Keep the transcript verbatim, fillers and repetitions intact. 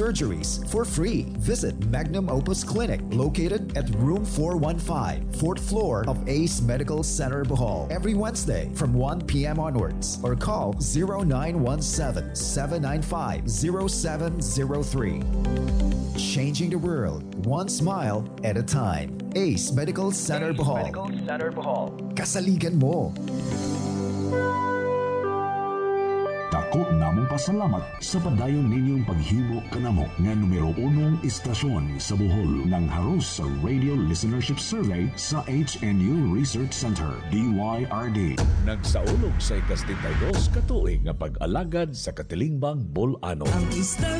surgeries for free. Visit Magnum Opus Clinic, located at room four one five, fourth floor of Ace Medical Center, Bohol, every Wednesday from one p.m. onwards, or call zero nine one seven, seven nine five, zero seven zero three. Changing the world, one smile at a time. Ace Medical Center, Ace Bohol. Medical Center, Bohol. Kasaligan mo. Dako namong pasalamat sa padayon ninyong paghimo kanamo nga numero unong istasyon sa Bohol ng haros sa Radio Listenership Survey sa H N U Research Center, D Y R D. Nagsaulog sa ikastintaydos katuig nga pag-alagad sa Katilingbang Bolano. Ang